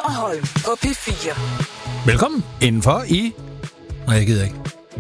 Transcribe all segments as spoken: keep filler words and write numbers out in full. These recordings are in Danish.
og Holm på P fire. Velkommen indenfor i... Nej, jeg gider ikke.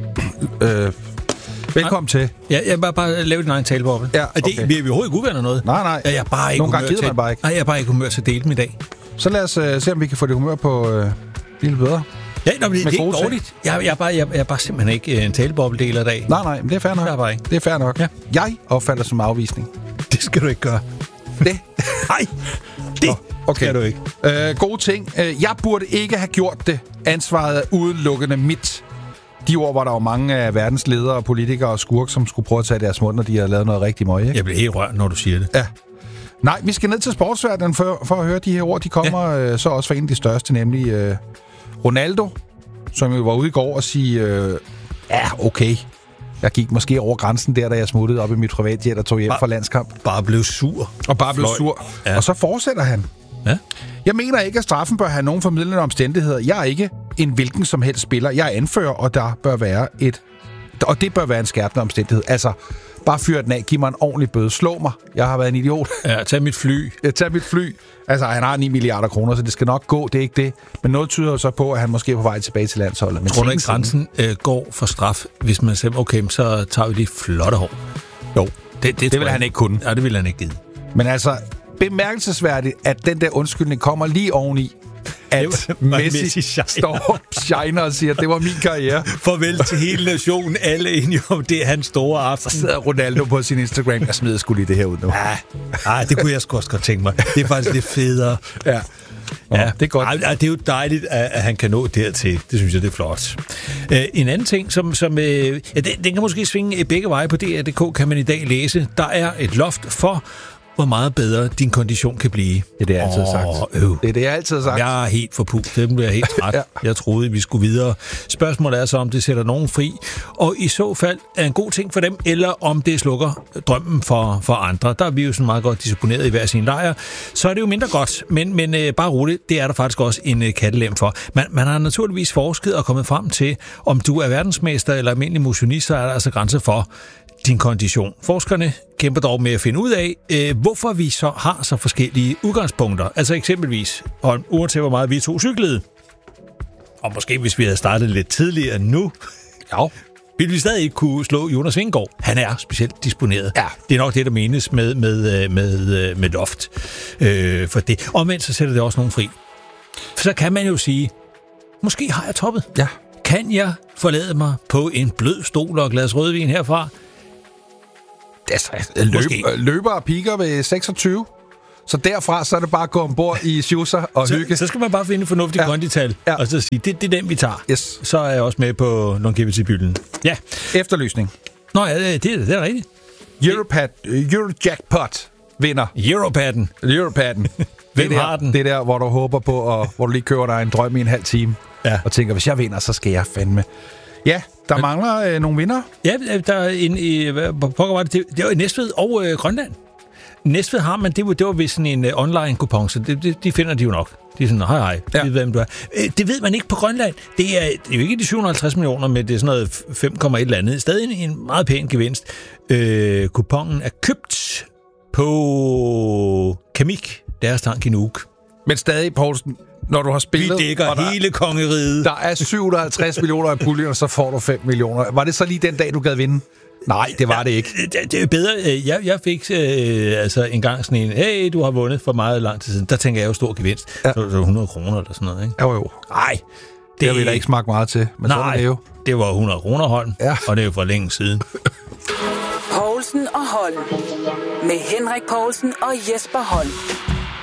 Øh, velkommen til. Ja, jeg bare, bare lave din egen taleboble. Ja, okay. Det, vi er overhovedet ikke uvenner noget. Nej, nej. Jeg er bare ikke Nogle gange gider til, man bare ikke. Nej, jeg er bare ikke humør til at dele dem i dag. Så lad os uh, se, om vi kan få det humør på uh, lidt bedre. Ja, nå, men det, det er ikke gode dårligt. Jeg, jeg, er bare, jeg, jeg er bare simpelthen ikke en talebobledeler i dag. Nej, nej, men det er fair nok. Det er bare ikke. Det er fair nok. Ja. Jeg opfatter som afvisning. Det skal du ikke gøre. Det? Nej, det Nå, okay. skal du ikke. Uh, gode ting. Uh, jeg burde ikke have gjort det. Ansvaret er udelukkende mit. De ord var der jo mange af verdens ledere og politikere og skurk, som skulle prøve at tage deres mund, når de har lavet noget rigtig møg, ikke? Jeg bliver helt rørt, når du siger det. Ja. Nej, vi skal ned til sportsverdenen for, for at høre de her ord. De kommer ja. øh, så også fra en af de største, nemlig øh, Ronaldo, som jo var ude i går og sige, øh, ja, okay, jeg gik måske over grænsen der, da jeg smuttede op i mit privatjet og tog hjem bare, fra landskamp. Bare blev sur. Og bare blev Fløj. sur. Ja. Og så fortsætter han. Ja. Jeg mener ikke, at straffen bør have nogen formidlende omstændigheder. Jeg er ikke en hvilken som helst spiller. Jeg er anfører, og der bør være et... Og det bør være en skærpende omstændighed. Altså, bare fyr den af. Giv mig en ordentlig bøde. Slå mig. Jeg har været en idiot. Ja, tag mit fly. Jeg tager mit fly. Altså, han har ni milliarder kroner, så det skal nok gå. Det er ikke det. Men noget tyder jo så på, at han måske er på vej tilbage til landsholdet. Men tror du ikke, grænsen øh, går for straf, hvis man siger, okay, så tager vi de flotte hår? Jo, det, det, det vil han ikke kunne. Ja, det vil han ikke give. Men altså, bemærkelsesværdigt, at den der undskyldning kommer lige oveni, at Messi, Messi står og shiner og siger, at det var min karriere. Farvel til hele nationen. Alle enige om, det er hans store aften. Så sidder Ronaldo på sin Instagram. Jeg smider sgu lige det her ud nu. Ja, ah, det kunne jeg sgu også godt tænke mig. Det er faktisk lidt federe. Ja. Nå, ja, det er godt. Ah, det er jo dejligt, at han kan nå dertil. Det synes jeg, det er flot. Uh, en anden ting, som, som uh, ja, den, den kan måske svinge begge veje på D R punktum d k, kan man i dag læse. Der er et loft for, hvor meget bedre din kondition kan blive. Det er det, jeg altid har sagt. Oh, øh. Det er det, jeg altid har sagt. Jeg er helt forpult. Det bliver helt træt. Ja. Jeg troede, vi skulle videre. Spørgsmålet er så, om det sætter nogen fri, og i så fald er en god ting for dem, eller om det slukker drømmen for, for andre. Der er vi jo sådan meget godt disciplineret i hver sin lejr. Så er det jo mindre godt, men, men øh, bare roligt, det er der faktisk også en øh, kattelem for. Man, man har naturligvis forsket og kommet frem til, om du er verdensmester eller almindelig motionist, så er der altså grænser for din kondition. Forskerne kæmper dog med at finde ud af, øh, hvorfor vi så har så forskellige udgangspunkter. Altså eksempelvis, og uanset hvor meget vi to cyklede, og måske hvis vi havde startet lidt tidligere nu, ja, ville vi stadig ikke kunne slå Jonas Vingegaard. Han er specielt disponeret. Ja. Det er nok det, der menes med, med, med, med loft øh, for det. Omvendt så sætter det også nogen fri. For så kan man jo sige, måske har jeg toppet. Ja. Kan jeg forlade mig på en blød stol og glas rødvin herfra? Altså, løb, løber og piker ved seksogtyve. Så derfra, så er det bare at gå ombord i Schuser og så, hygge. Så skal man bare finde en fornuftig ja. kondital, ja. og så sige, det, det er den, vi tager. Yes. Så er jeg også med på longevity-bylden. Ja. Efterlysning. Nå ja, det, det, det er rigtigt. Europad, Eurojackpot vinder. Europadden. Europadden. Hvem det har der, den? Det er der, hvor du håber på, og hvor du lige køber dig en drøm i en halv time. Ja. Og tænker, hvis jeg vinder, så skal jeg fandme. Ja, der Men, mangler øh, nogle vinder. Ja, der er en i pokker var det, det var i Næstved og øh, Grønland. Næstved har man, det var, det var vist sådan en uh, online kupon, så det, det, de finder de jo nok. De er sådan, hej hej, ja. Det ved, hvem du er. Øh, det ved man ikke på Grønland. Det er, det er jo ikke de syv hundrede og halvtreds millioner, men det er sådan noget fem komma et eller andet. Stadig en, en meget pæn gevinst. Øh, kuponen er købt på Kamik, deres tank i Nuuk. Men stadig, Poulsen, når du har spillet... Vi dækker der, hele kongeriget. Der er syv hundrede og halvtreds millioner i puljen, og så får du fem millioner. Var det så lige den dag, du gad vinde? Nej, det var ja, det ikke. Det, det er bedre. Jeg, jeg fik øh, altså en gang sådan en, hey, du har vundet for meget lang tid siden. Der tænker jeg jo stor gevinst. Ja. Så det var hundrede kroner eller sådan noget, ikke? Jo, jo. Nej. Det, det har vi da ikke smagt meget til. Men nej, sådan er det jo. Det var hundrede kroner, Holm. Ja. Og det er jo for længe siden. Poulsen og Holm. Med Henrik Poulsen og Jesper Holm.